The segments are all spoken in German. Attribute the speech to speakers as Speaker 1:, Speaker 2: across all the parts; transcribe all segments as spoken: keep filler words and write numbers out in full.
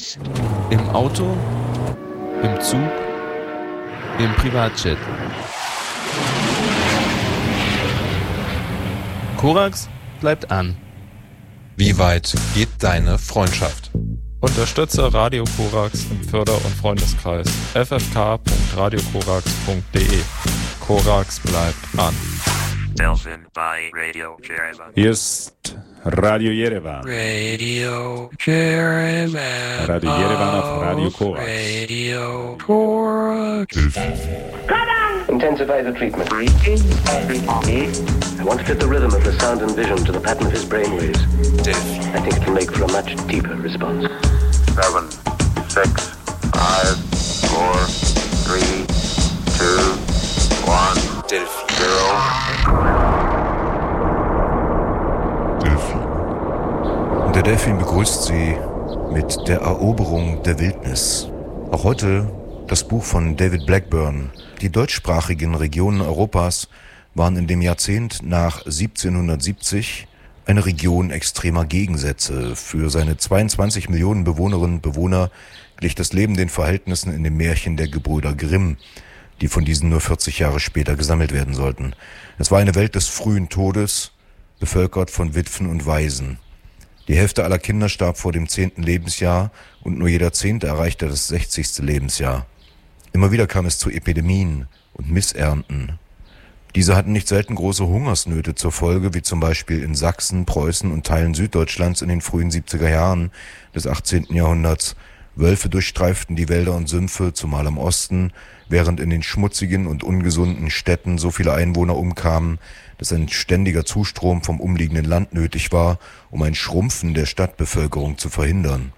Speaker 1: nicht. Im Auto, im Zug, im Privatjet. Korax bleibt an.
Speaker 2: Wie weit geht deine Freundschaft?
Speaker 3: Unterstütze Radio Korax im Förder- und Freundeskreis f f k punkt radio korax punkt d e. Korax bleibt an.
Speaker 4: Hier ist Radio Yerevan.
Speaker 5: Radio Yerevan.
Speaker 4: Radio Yerevan auf Radio Korax.
Speaker 5: Radio Korax.
Speaker 6: Intensify the treatment. I want to fit the rhythm of the sound and vision to the pattern of his brainwaves. I think it will make for a much deeper response.
Speaker 7: Seven, six, five, four, three, two, one, zero.
Speaker 8: Und der Delfin begrüßt Sie mit der Eroberung der Wildnis. Auch heute das Buch von David Blackburn. Die deutschsprachigen Regionen Europas waren in dem Jahrzehnt nach siebzehnhundertsiebzig eine Region extremer Gegensätze. Für seine zweiundzwanzig Millionen Bewohnerinnen und Bewohner glich das Leben den Verhältnissen in dem Märchen der Gebrüder Grimm, die von diesen nur vierzig Jahre später gesammelt werden sollten. Es war eine Welt des frühen Todes, bevölkert von Witwen und Waisen. Die Hälfte aller Kinder starb vor dem zehnten Lebensjahr und nur jeder Zehnte erreichte das sechzigste Lebensjahr. Immer wieder kam es zu Epidemien und Missernten. Diese hatten nicht selten große Hungersnöte zur Folge, wie zum Beispiel in Sachsen, Preußen und Teilen Süddeutschlands in den frühen siebziger Jahren des achtzehnten Jahrhunderts. Wölfe durchstreiften die Wälder und Sümpfe, zumal am Osten, während in den schmutzigen und ungesunden Städten so viele Einwohner umkamen, dass ein ständiger Zustrom vom umliegenden Land nötig war, um ein Schrumpfen der Stadtbevölkerung zu verhindern.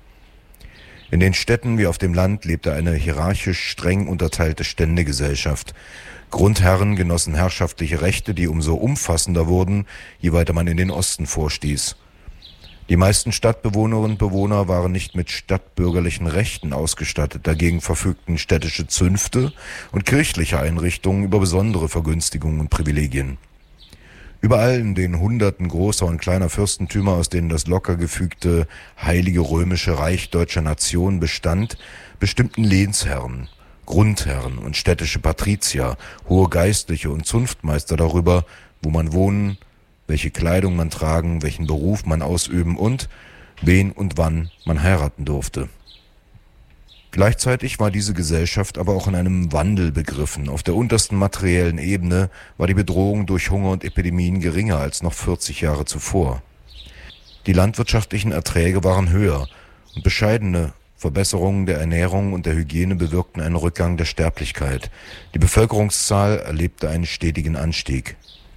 Speaker 8: In den Städten wie auf dem Land lebte eine hierarchisch streng unterteilte Ständegesellschaft. Grundherren genossen herrschaftliche Rechte, die umso umfassender wurden, je weiter man in den Osten vorstieß. Die meisten Stadtbewohnerinnen und Bewohner waren nicht mit stadtbürgerlichen Rechten ausgestattet, dagegen verfügten städtische Zünfte und kirchliche Einrichtungen über besondere Vergünstigungen und Privilegien. Überall in den Hunderten großer und kleiner Fürstentümer, aus denen das locker gefügte Heilige Römische Reich deutscher Nation bestand, bestimmten Lehnsherren, Grundherren und städtische Patrizier, hohe Geistliche und Zunftmeister darüber, wo man wohnen, welche Kleidung man tragen, welchen Beruf man ausüben und wen und wann man heiraten durfte. Gleichzeitig war diese Gesellschaft aber auch in einem Wandel begriffen. Auf der untersten materiellen Ebene war die Bedrohung durch Hunger und Epidemien geringer als noch vierzig Jahre zuvor. Die landwirtschaftlichen Erträge waren höher und bescheidene Verbesserungen der Ernährung und der Hygiene bewirkten einen Rückgang der Sterblichkeit. Die Bevölkerungszahl erlebte einen stetigen Anstieg.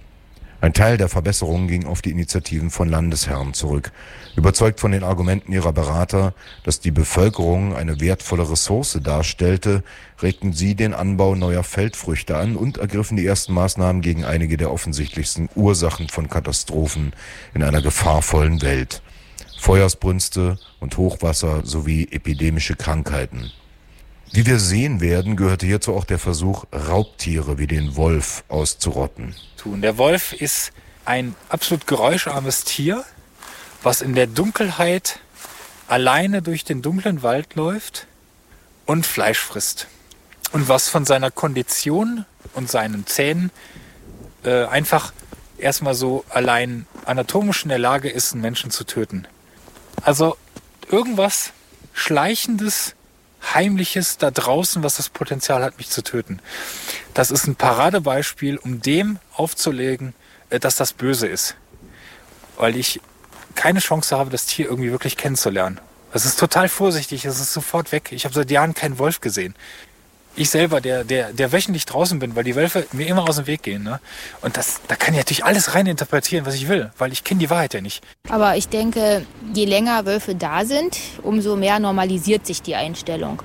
Speaker 8: Ein Teil der Verbesserungen ging auf die Initiativen von Landesherren zurück. Überzeugt von den Argumenten ihrer Berater, dass die Bevölkerung eine wertvolle Ressource darstellte, regten sie den Anbau neuer Feldfrüchte an und ergriffen die ersten Maßnahmen gegen einige der offensichtlichsten Ursachen von Katastrophen in einer gefahrvollen Welt: Feuersbrünste und Hochwasser sowie epidemische Krankheiten. Wie wir sehen werden, gehörte hierzu auch der Versuch, Raubtiere wie den Wolf auszurotten.
Speaker 9: Der Wolf ist ein absolut geräuscharmes Tier, was in der Dunkelheit alleine durch den dunklen Wald läuft und Fleisch frisst. Und was von seiner Kondition und seinen Zähnen äh, einfach erstmal so allein anatomisch in der Lage ist, einen Menschen zu töten. Also irgendwas Schleichendes, Heimliches da draußen, was das Potenzial hat, mich zu töten. Das ist ein Paradebeispiel, um dem aufzulegen, dass das böse ist. Weil ich keine Chance habe, das Tier irgendwie wirklich kennenzulernen. Es ist total vorsichtig, es ist sofort weg. Ich habe seit Jahren keinen Wolf gesehen. Ich selber, der, der, der wöchentlich draußen bin, weil die Wölfe mir immer aus dem Weg gehen. Ne? Und das, da kann ich natürlich alles rein interpretieren, was ich will, weil ich kenne die Wahrheit ja nicht.
Speaker 10: Aber ich denke, je länger Wölfe da sind, umso mehr normalisiert sich die Einstellung.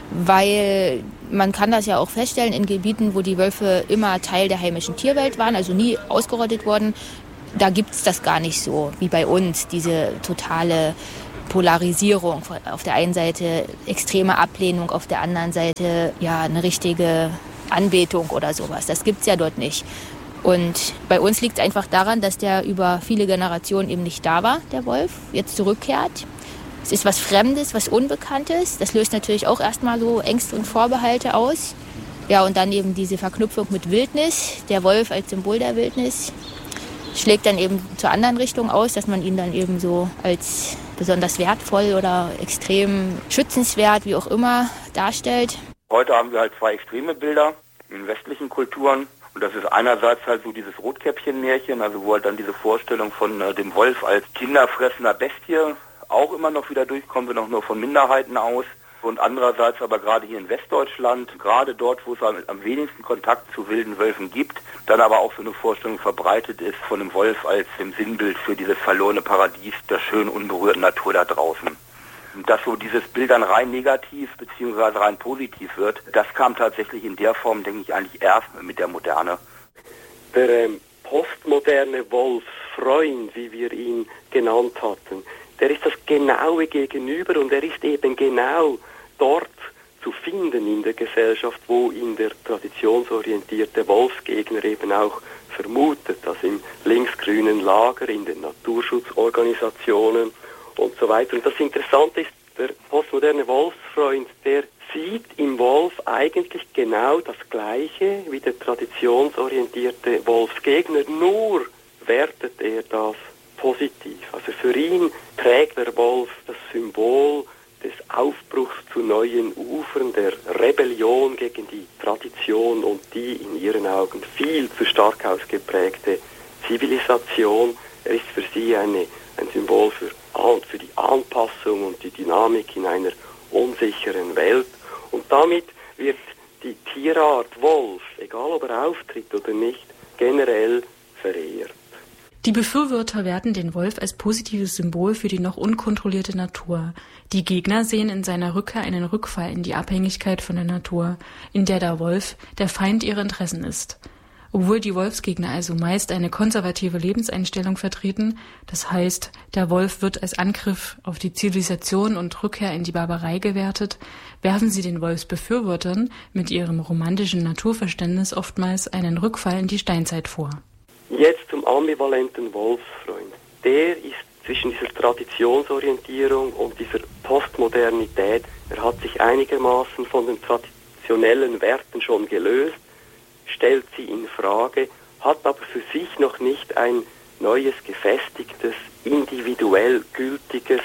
Speaker 10: Weil man kann das ja auch feststellen in Gebieten, wo die Wölfe immer Teil der heimischen Tierwelt waren, also nie ausgerottet wurden. Da gibt es das gar nicht so wie bei uns, diese totale Polarisierung. Auf der einen Seite extreme Ablehnung, auf der anderen Seite ja eine richtige Anbetung oder sowas. Das gibt's ja dort nicht. Und bei uns liegt es einfach daran, dass der über viele Generationen eben nicht da war, der Wolf, jetzt zurückkehrt. Es ist was Fremdes, was Unbekanntes. Das löst natürlich auch erstmal so Ängste und Vorbehalte aus. Ja, und dann eben diese Verknüpfung mit Wildnis. Der Wolf als Symbol der Wildnis schlägt dann eben zur anderen Richtung aus, dass man ihn dann eben so als besonders wertvoll oder extrem schützenswert, wie auch immer, darstellt.
Speaker 11: Heute haben wir halt zwei extreme Bilder in westlichen Kulturen. Und das ist einerseits halt so dieses Rotkäppchen-Märchen, also wo halt dann diese Vorstellung von äh, dem Wolf als kinderfressender Bestie auch immer noch wieder durchkommen, wenn auch nur von Minderheiten aus. Und andererseits aber gerade hier in Westdeutschland, gerade dort, wo es am, am wenigsten Kontakt zu wilden Wölfen gibt, dann aber auch so eine Vorstellung verbreitet ist von dem Wolf als dem Sinnbild für dieses verlorene Paradies der schönen, unberührten Natur da draußen. Dass so dieses Bild dann rein negativ bzw. rein positiv wird, das kam tatsächlich in der Form, denke ich, eigentlich erst mit der Moderne.
Speaker 12: Der ähm, postmoderne Wolfsfreund, wie wir ihn genannt hatten, der ist das genaue Gegenüber und er ist eben genau dort zu finden in der Gesellschaft, wo ihn der traditionsorientierte Wolfsgegner eben auch vermutet, also im linksgrünen Lager, in den Naturschutzorganisationen und so weiter. Und das Interessante ist, der postmoderne Wolfsfreund, der sieht im Wolf eigentlich genau das Gleiche wie der traditionsorientierte Wolfsgegner, nur wertet er das positiv. Also für ihn trägt der Wolf das Symbol des Aufbruchs zu neuen Ufern, der Rebellion gegen die Tradition und die in ihren Augen viel zu stark ausgeprägte Zivilisation. Er ist für sie eine, ein Symbol für, für die Anpassung und die Dynamik in einer unsicheren Welt. Und damit wird die Tierart Wolf, egal ob er auftritt oder nicht, generell verehrt.
Speaker 13: Die Befürworter werten den Wolf als positives Symbol für die noch unkontrollierte Natur. Die Gegner sehen in seiner Rückkehr einen Rückfall in die Abhängigkeit von der Natur, in der der Wolf der Feind ihrer Interessen ist. Obwohl die Wolfsgegner also meist eine konservative Lebenseinstellung vertreten, das heißt, der Wolf wird als Angriff auf die Zivilisation und Rückkehr in die Barbarei gewertet, werfen sie den Wolfsbefürwortern mit ihrem romantischen Naturverständnis oftmals einen Rückfall in die Steinzeit vor.
Speaker 12: Jetzt zum ambivalenten Wolfsfreund. Der ist zwischen dieser Traditionsorientierung und dieser Postmodernität, er hat sich einigermaßen von den traditionellen Werten schon gelöst, stellt sie in Frage, hat aber für sich noch nicht ein neues, gefestigtes, individuell gültiges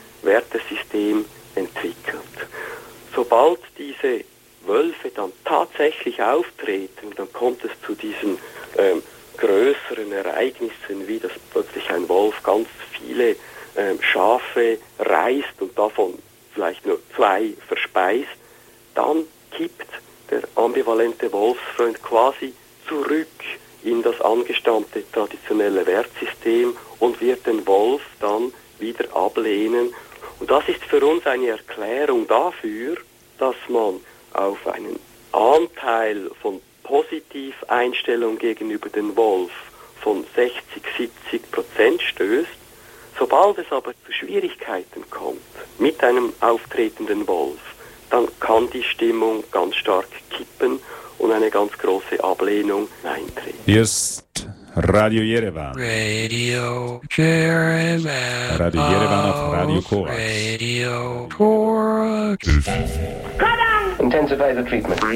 Speaker 12: Wertesystem entwickelt. Sobald diese Wölfe dann tatsächlich auftreten, dann kommt es zu diesen ähm, größeren Ereignissen, wie dass plötzlich ein Wolf ganz viele ähm, Schafe reißt und davon vielleicht nur zwei verspeist, dann kippt der ambivalente Wolfsfreund quasi zurück in das angestammte traditionelle Wertsystem und wird den Wolf dann wieder ablehnen. Und das ist für uns eine Erklärung dafür, dass man auf einen Anteil von Positiveinstellung gegenüber dem Wolf von sechzig, siebzig Prozent stößt. Sobald es aber zu Schwierigkeiten kommt mit einem auftretenden Wolf, dann kann die Stimmung ganz stark kippen und eine ganz große Ablehnung eintreten.
Speaker 4: Hier ist Radio Yerevan.
Speaker 5: Radio Yerevan.
Speaker 4: Radio Yerevan auf Radio Korax.
Speaker 5: Radio Korax.
Speaker 6: Intensify the treatment. I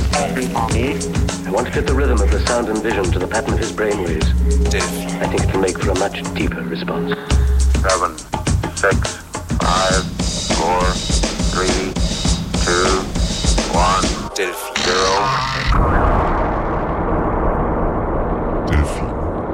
Speaker 6: want to fit the rhythm of the sound and vision to the pattern of his brainwaves. I think it can make for a much deeper response.
Speaker 7: Seven, six, five, four, three, two, one, zero.
Speaker 8: Delphin.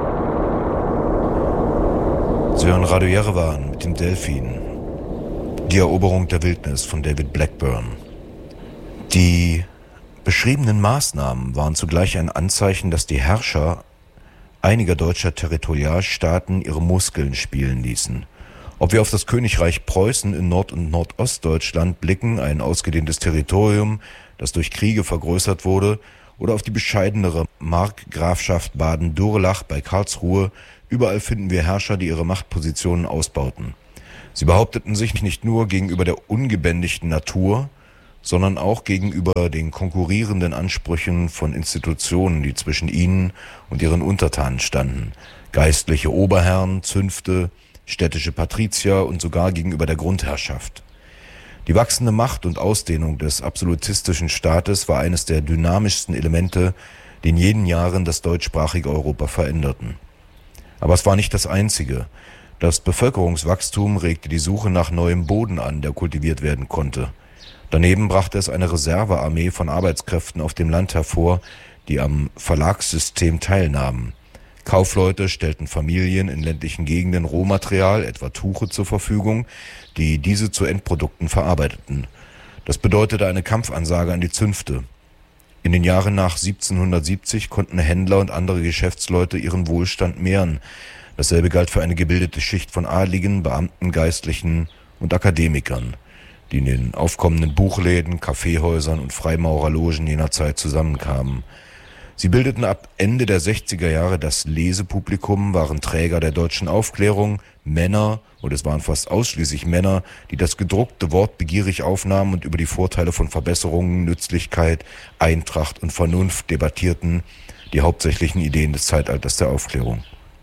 Speaker 8: Sie hören Radio Yerevan mit dem Delphin. Die Eroberung der Wildnis von David Blackburn. Die beschriebenen Maßnahmen waren zugleich ein Anzeichen, dass die Herrscher einiger deutscher Territorialstaaten ihre Muskeln spielen ließen. Ob wir auf das Königreich Preußen in Nord- und Nordostdeutschland blicken, ein ausgedehntes Territorium, das durch Kriege vergrößert wurde, oder auf die bescheidenere Markgrafschaft Baden-Durlach bei Karlsruhe, überall finden wir Herrscher, die ihre Machtpositionen ausbauten. Sie behaupteten sich nicht nur gegenüber der ungebändigten Natur, sondern auch gegenüber den konkurrierenden Ansprüchen von Institutionen, die zwischen ihnen und ihren Untertanen standen. Geistliche Oberherren, Zünfte, städtische Patrizier und sogar gegenüber der Grundherrschaft. Die wachsende Macht und Ausdehnung des absolutistischen Staates war eines der dynamischsten Elemente, die in jenen Jahren das deutschsprachige Europa veränderten. Aber es war nicht das einzige. Das Bevölkerungswachstum regte die Suche nach neuem Boden an, der kultiviert werden konnte. Daneben brachte es eine Reservearmee von Arbeitskräften auf dem Land hervor, die am Verlagssystem teilnahmen. Kaufleute stellten Familien in ländlichen Gegenden Rohmaterial, etwa Tuche, zur Verfügung, die diese zu Endprodukten verarbeiteten. Das bedeutete eine Kampfansage an die Zünfte. In den Jahren nach siebzehnhundertsiebzig konnten Händler und andere Geschäftsleute ihren Wohlstand mehren. Dasselbe galt für eine gebildete Schicht von Adligen, Beamten, Geistlichen und Akademikern, die in den aufkommenden Buchläden, Kaffeehäusern und Freimaurerlogen jener Zeit zusammenkamen. Sie bildeten ab Ende der sechziger Jahre das Lesepublikum, waren Träger der deutschen Aufklärung, Männer, und es waren fast ausschließlich Männer, die das gedruckte Wort begierig aufnahmen und über die Vorteile von Verbesserungen, Nützlichkeit, Eintracht und Vernunft debattierten, die hauptsächlichen Ideen des Zeitalters der Aufklärung.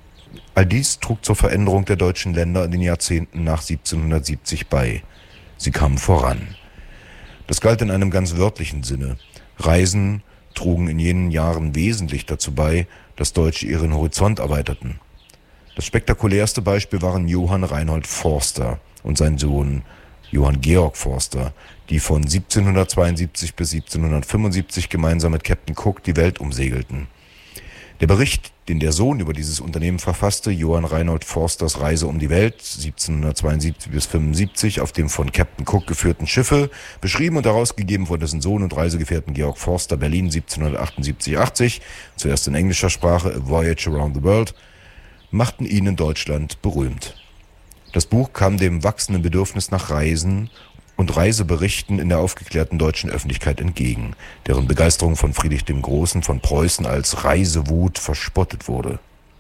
Speaker 8: All dies trug zur Veränderung der deutschen Länder in den Jahrzehnten nach siebzehnhundertsiebzig bei. Sie kamen voran. Das galt in einem ganz wörtlichen Sinne. Reisen trugen in jenen Jahren wesentlich dazu bei, dass Deutsche ihren Horizont erweiterten. Das spektakulärste Beispiel waren Johann Reinhold Forster und sein Sohn Johann Georg Forster, die von siebzehnhundertzweiundsiebzig bis siebzehnhundertfünfundsiebzig gemeinsam mit Captain Cook die Welt umsegelten. Der Bericht, den der Sohn über dieses Unternehmen verfasste, Johann Reinhold Forsters Reise um die Welt, siebzehnhundertzweiundsiebzig bis fünfundsiebzig, auf dem von Captain Cook geführten Schiffe, beschrieben und herausgegeben von dessen Sohn und Reisegefährten Georg Forster, Berlin siebzehnhundertachtundsiebzig achtzig, zuerst in englischer Sprache, A Voyage Around the World, machten ihn in Deutschland berühmt. Das Buch kam dem wachsenden Bedürfnis nach Reisen und Reiseberichten in der aufgeklärten deutschen Öffentlichkeit entgegen, deren Begeisterung von Friedrich dem Großen von Preußen als Reisewut verspottet wurde.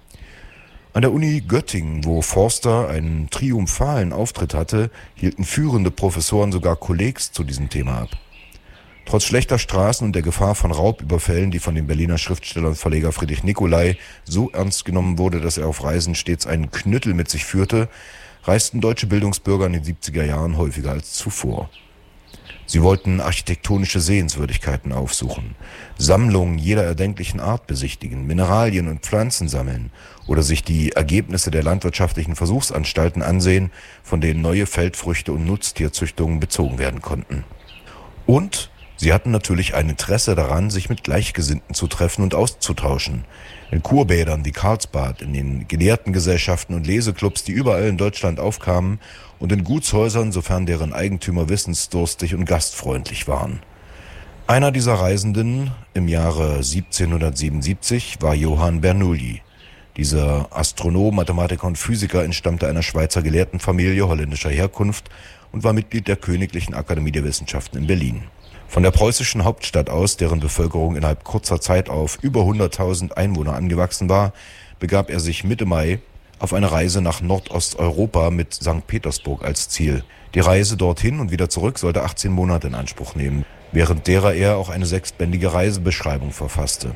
Speaker 8: An der Uni Göttingen, wo Forster einen triumphalen Auftritt hatte, hielten führende Professoren sogar Kollegs zu diesem Thema ab. Trotz schlechter Straßen und der Gefahr von Raubüberfällen, die von dem Berliner Schriftsteller und Verleger Friedrich Nicolai so ernst genommen wurde, dass er auf Reisen stets einen Knüttel mit sich führte, reisten deutsche Bildungsbürger in den siebziger Jahren häufiger als zuvor. Sie wollten architektonische Sehenswürdigkeiten aufsuchen, Sammlungen jeder erdenklichen Art besichtigen, Mineralien und Pflanzen sammeln oder sich die Ergebnisse der landwirtschaftlichen Versuchsanstalten ansehen, von denen neue Feldfrüchte und Nutztierzüchtungen bezogen werden konnten. Und sie hatten natürlich ein Interesse daran, sich mit Gleichgesinnten zu treffen und auszutauschen. In Kurbädern wie Karlsbad, in den Gelehrtengesellschaften und Leseclubs, die überall in Deutschland aufkamen, und in Gutshäusern, sofern deren Eigentümer wissensdurstig und gastfreundlich waren. Einer dieser Reisenden im Jahre siebzehnhundertsiebenundsiebzig war Johann Bernoulli. Dieser Astronom, Mathematiker und Physiker entstammte einer Schweizer Gelehrtenfamilie holländischer Herkunft und war Mitglied der Königlichen Akademie der Wissenschaften in Berlin. Von der preußischen Hauptstadt aus, deren Bevölkerung innerhalb kurzer Zeit auf über hunderttausend Einwohner angewachsen war, begab er sich Mitte Mai auf eine Reise nach Nordosteuropa mit Sankt Petersburg als Ziel. Die Reise dorthin und wieder zurück sollte achtzehn Monate in Anspruch nehmen, während derer er auch eine sechsbändige Reisebeschreibung verfasste.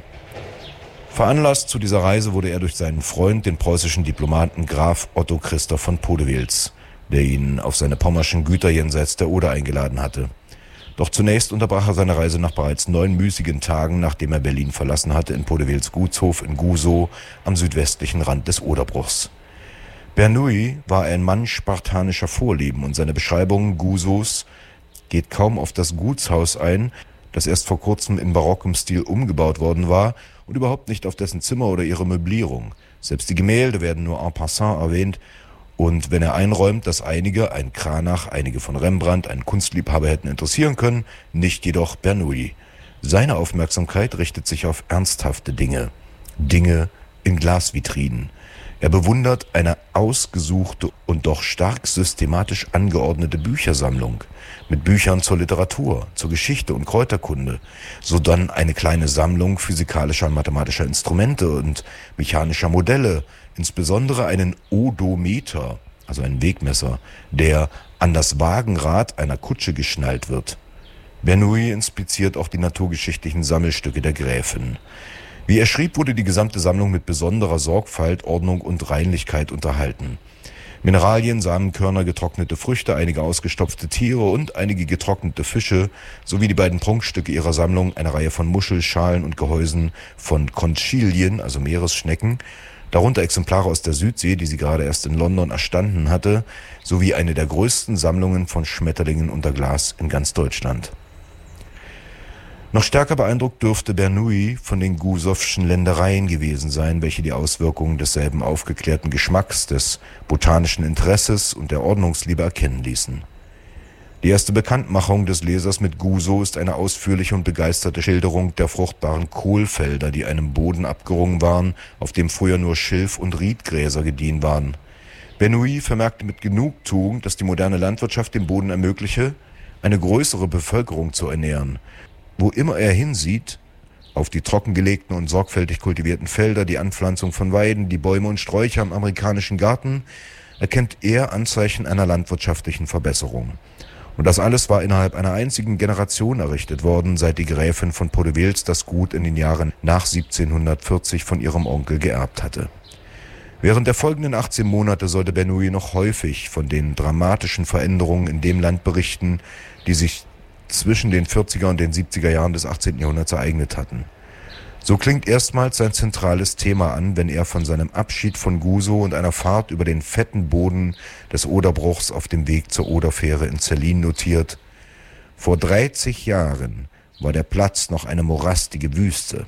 Speaker 8: Veranlasst zu dieser Reise wurde er durch seinen Freund, den preußischen Diplomaten Graf Otto Christoph von Podewils, der ihn auf seine pommerschen Güter jenseits der Oder eingeladen hatte. Doch zunächst unterbrach er seine Reise nach bereits neun müßigen Tagen, nachdem er Berlin verlassen hatte, in Podewils Gutshof in Gusow am südwestlichen Rand des Oderbruchs. Bernoulli war ein Mann spartanischer Vorlieben und seine Beschreibung Gusows geht kaum auf das Gutshaus ein, das erst vor kurzem in barockem Stil umgebaut worden war, und überhaupt nicht auf dessen Zimmer oder ihre Möblierung. Selbst die Gemälde werden nur en passant erwähnt. Und wenn er einräumt, dass einige, ein Cranach, einige von Rembrandt, einen Kunstliebhaber hätten interessieren können, nicht jedoch Bernoulli. Seine Aufmerksamkeit richtet sich auf ernsthafte Dinge, Dinge in Glasvitrinen. Er bewundert eine ausgesuchte und doch stark systematisch angeordnete Büchersammlung mit Büchern zur Literatur, zur Geschichte und Kräuterkunde, sodann eine kleine Sammlung physikalischer und mathematischer Instrumente und mechanischer Modelle, insbesondere einen Odometer, also einen Wegmesser, der an das Wagenrad einer Kutsche geschnallt wird. Bernoulli inspiziert auch die naturgeschichtlichen Sammelstücke der Gräfin. Wie er schrieb, wurde die gesamte Sammlung mit besonderer Sorgfalt, Ordnung und Reinlichkeit unterhalten. Mineralien, Samenkörner, getrocknete Früchte, einige ausgestopfte Tiere und einige getrocknete Fische sowie die beiden Prunkstücke ihrer Sammlung, eine Reihe von Muschelschalen und Gehäusen von Conchilien, also Meeresschnecken, darunter Exemplare aus der Südsee, die sie gerade erst in London erstanden hatte, sowie eine der größten Sammlungen von Schmetterlingen unter Glas in ganz Deutschland. Noch stärker beeindruckt dürfte Bernoulli von den Gusowschen Ländereien gewesen sein, welche die Auswirkungen desselben aufgeklärten Geschmacks, des botanischen Interesses und der Ordnungsliebe erkennen ließen. Die erste Bekanntmachung des Lesers mit Gusow ist eine ausführliche und begeisterte Schilderung der fruchtbaren Kohlfelder, die einem Boden abgerungen waren, auf dem früher nur Schilf- und Riedgräser gediehen waren. Bernoulli vermerkte mit Genugtuung, dass die moderne Landwirtschaft dem Boden ermögliche, eine größere Bevölkerung zu ernähren. Wo immer er hinsieht, auf die trockengelegten und sorgfältig kultivierten Felder, die Anpflanzung von Weiden, die Bäume und Sträucher im amerikanischen Garten, erkennt er Anzeichen einer landwirtschaftlichen Verbesserung. Und das alles war innerhalb einer einzigen Generation errichtet worden, seit die Gräfin von Podewils das Gut in den Jahren nach siebzehnhundertvierzig von ihrem Onkel geerbt hatte. Während der folgenden achtzehn Monate sollte Bernoulli noch häufig von den dramatischen Veränderungen in dem Land berichten, die sich zwischen den vierziger und den siebziger Jahren des achtzehnten Jahrhunderts ereignet hatten. So klingt erstmals sein zentrales Thema an, wenn er von seinem Abschied von Gusow und einer Fahrt über den fetten Boden des Oderbruchs auf dem Weg zur Oderfähre in Zellin notiert: Vor dreißig Jahren war der Platz noch eine morastige Wüste.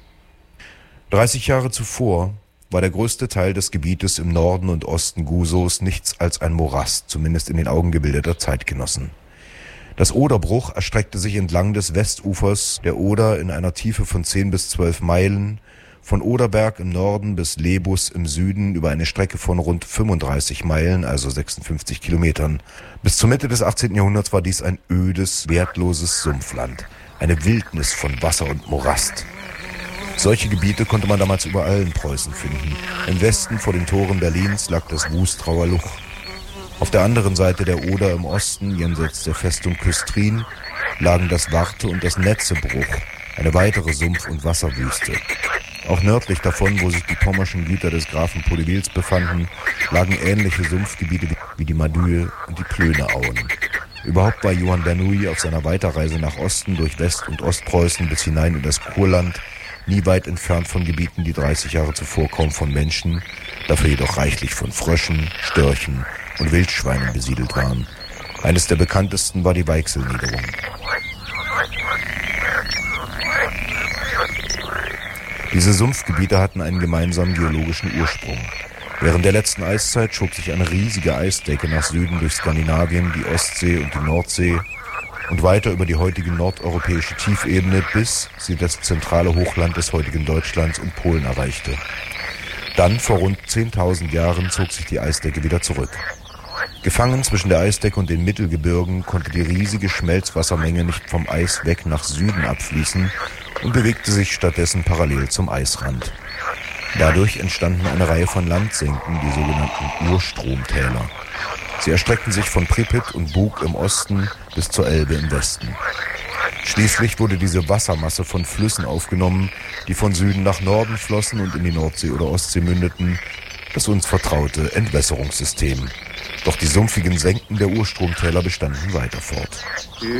Speaker 8: dreißig Jahre zuvor war der größte Teil des Gebietes im Norden und Osten Gusows nichts als ein Morast, zumindest in den Augen gebildeter Zeitgenossen. Das Oderbruch erstreckte sich entlang des Westufers der Oder in einer Tiefe von zehn bis zwölf Meilen, von Oderberg im Norden bis Lebus im Süden über eine Strecke von rund fünfunddreißig Meilen, also sechsundfünfzig Kilometern. Bis zur Mitte des achtzehnten Jahrhunderts war dies ein ödes, wertloses Sumpfland, eine Wildnis von Wasser und Morast. Solche Gebiete konnte man damals überall in Preußen finden. Im Westen vor den Toren Berlins lag das Wustrauer Luch. Auf der anderen Seite der Oder im Osten, jenseits der Festung Küstrin, lagen das Warte und das Netzebruch, eine weitere Sumpf- und Wasserwüste. Auch nördlich davon, wo sich die pommerschen Güter des Grafen Podewils befanden, lagen ähnliche Sumpfgebiete wie die Madüe und die Plöneauen. Überhaupt war Johann Bernoulli auf seiner Weiterreise nach Osten durch West- und Ostpreußen bis hinein in das Kurland nie weit entfernt von Gebieten, die dreißig Jahre zuvor kaum von Menschen, dafür jedoch reichlich von Fröschen, Störchen und Wildschweinen besiedelt waren. Eines der bekanntesten war die Weichselniederung. Diese Sumpfgebiete hatten einen gemeinsamen geologischen Ursprung. Während der letzten Eiszeit schob sich eine riesige Eisdecke nach Süden durch Skandinavien, die Ostsee und die Nordsee und weiter über die heutige nordeuropäische Tiefebene, bis sie das zentrale Hochland des heutigen Deutschlands und Polen erreichte. Dann, vor rund zehntausend Jahren, zog sich die Eisdecke wieder zurück. Gefangen zwischen der Eisdecke und den Mittelgebirgen konnte die riesige Schmelzwassermenge nicht vom Eis weg nach Süden abfließen und bewegte sich stattdessen parallel zum Eisrand. Dadurch entstanden eine Reihe von Landsenken, die sogenannten Urstromtäler. Sie erstreckten sich von Pripyat und Bug im Osten bis zur Elbe im Westen. Schließlich wurde diese Wassermasse von Flüssen aufgenommen, die von Süden nach Norden flossen und in die Nordsee oder Ostsee mündeten, das uns vertraute Entwässerungssystem. Doch die sumpfigen Senken der Urstromtäler bestanden weiter fort.